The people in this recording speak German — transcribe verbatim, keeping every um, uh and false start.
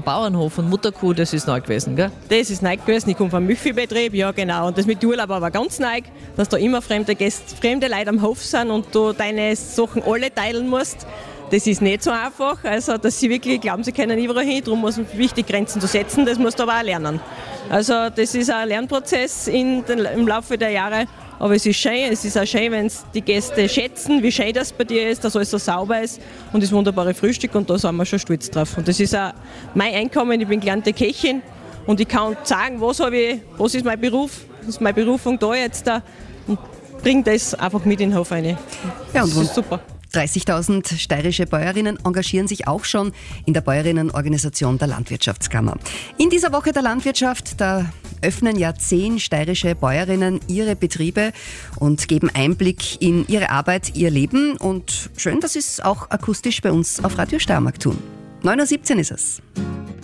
Bauernhof und Mutterkuh, das ist neu gewesen, gell? Das ist neu gewesen, ich komme vom Milchviehbetrieb, ja genau. Und das mit Urlaub aber ganz neu, dass da immer fremde Gäste, fremde Leute am Hof sind und du deine Sachen alle teilen musst. Das ist nicht so einfach, also dass sie wirklich glauben, sie können überall hin, darum ist es wichtig, Grenzen zu setzen, das musst du aber auch lernen. Also das ist ein Lernprozess in den, im Laufe der Jahre, aber es ist schön, es ist auch schön, wenn die Gäste schätzen, wie schön das bei dir ist, dass alles so sauber ist und das wunderbare Frühstück und da sind wir schon stolz drauf. Und das ist auch mein Einkommen, ich bin gelernte Köchin und ich kann sagen, was, habe ich, was ist mein Beruf, was ist meine Berufung da jetzt da und bringe das einfach mit in den Hof rein. Ja, und das ist super. dreißigtausend steirische Bäuerinnen engagieren sich auch schon in der Bäuerinnenorganisation der Landwirtschaftskammer. In dieser Woche der Landwirtschaft, da öffnen ja zehn steirische Bäuerinnen ihre Betriebe und geben Einblick in ihre Arbeit, ihr Leben. Und schön, dass sie es auch akustisch bei uns auf Radio Steiermark tun. neun Uhr siebzehn ist es.